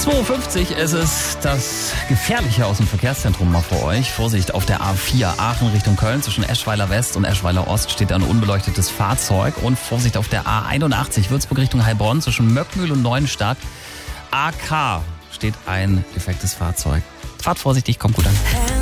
2:50 ist es, das Gefährliche aus dem Verkehrszentrum mal für euch. Vorsicht, auf der A4 Aachen Richtung Köln zwischen Eschweiler West und Eschweiler Ost steht ein unbeleuctetes Fahrzeug. Und Vorsicht auf der A81 Würzburg Richtung Heilbronn zwischen Möckmühl und Neuenstadt. AK steht ein defektes Fahrzeug. Fahrt vorsichtig, kommt gut an.